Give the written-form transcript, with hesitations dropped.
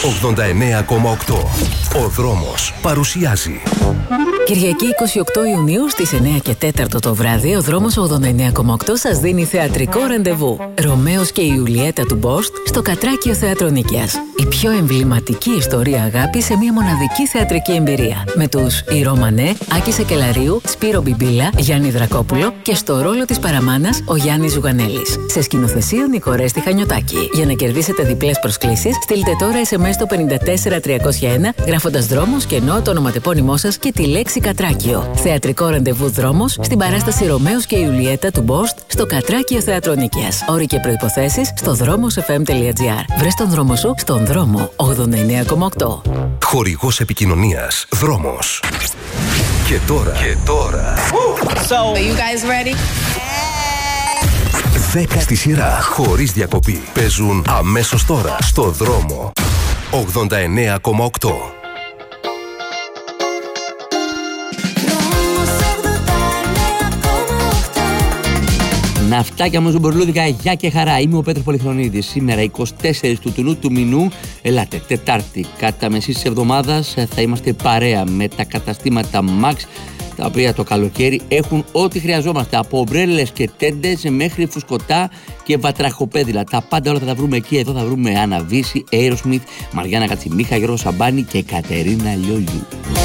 89,8. Ο δρόμος παρουσιάζει. Κυριακή 28 Ιουνίου στις 9 και 4 το βράδυ, ο δρόμος 89,8 σας δίνει θεατρικό ραντεβού. Ρωμαίος και η Ιουλιέτα του Μπόστ στο Κατράκιο Θέατρο Νίκαιας. Η πιο εμβληματική ιστορία αγάπης σε μια μοναδική θεατρική εμπειρία. Με τους Ηρώ Μανέ, Άκη Σεκελαρίου, Σπύρο Μπιμπίλα, Γιάννη Δρακόπουλο και στο ρόλο της παραμάνας ο Γιάννης Ζουγανέλης. Σε σκηνοθεσία Νικορέστη Χανιωτάκη. Για να κερδίσετε διπλές προσκλήσεις, στείλτε τώρα SMS στο 54301 γράφοντας δρόμος και ενώ το ονοματεπώνυμό σας και τη λέξη Κατράκιο. Θεατρικό ραντεβού δρόμος στην παράσταση Ρωμαίος και Ιουλιέτα του Μπόστ στο Κατράκιο Θέατρο Νίκαιας. Όροι και προϋποθέσεις στο dromosfm.gr. Βρες τον δρόμο σου στον δρόμο 89,8. Χορηγός επικοινωνίας Δρόμος. Και τώρα. So, are you guys ready? 10 στη σειρά χωρίς διακοπή παίζουν αμέσως τώρα στο δρόμο 89,8. Ναυτάκια μου ζουμπορλούδικα, γεια και χαρά. Είμαι ο Πέτρος Πολυχρονίδης. Σήμερα 24 του μηνού, ελάτε, Τετάρτη, κατά μεσής της εβδομάδας, θα είμαστε παρέα με τα καταστήματα Max, τα οποία το καλοκαίρι έχουν ό,τι χρειαζόμαστε. Από ομπρέλες και τέντες μέχρι φουσκωτά και βατραχοπέδιλα. Τα πάντα όλα θα τα βρούμε εκεί. Εδώ θα βρούμε Άννα Βύση, Aerosmith, Μαριάννα Κατσιμίχα, Γιώργο Σαμπάνη και Κατερίνα Λιόλιου.